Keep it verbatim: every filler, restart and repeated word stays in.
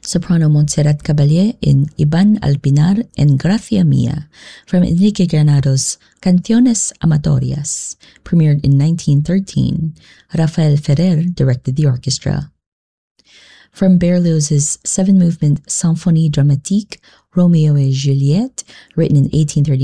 Soprano Montserrat Caballé in Iban al Pinar and Gracia Mia from Enrique Granados' Canciones Amatorias, premiered in nineteen thirteen. Rafael Ferrer directed the orchestra. From Berlioz's seven-movement Symphonie Dramatique, Romeo et Juliette, written in eighteen thirty.